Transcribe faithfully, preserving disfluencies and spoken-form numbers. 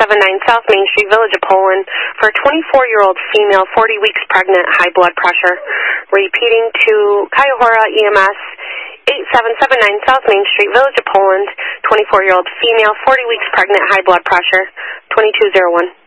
seven nine South Main Street, Village of Poland, for a twenty-four-year-old female, forty weeks pregnant, high blood pressure. Repeating to Cuyahoga E M S, eight seven seven nine South Main Street, Village of Poland, twenty-four-year-old female, forty weeks pregnant, high blood pressure, twenty-two oh one.